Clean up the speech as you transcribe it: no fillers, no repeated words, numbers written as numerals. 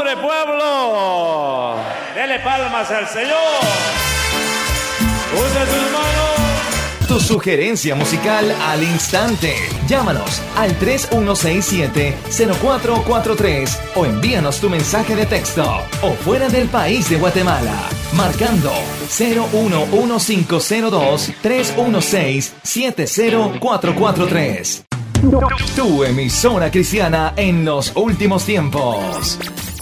¡Vamos, pueblo! Dele palmas al Señor. Usa sus manos. Tu sugerencia musical al instante. Llámanos al 3167-0443 o envíanos tu mensaje de texto o fuera del país de Guatemala, marcando 011502-316-70443. Tu emisora cristiana en los últimos tiempos.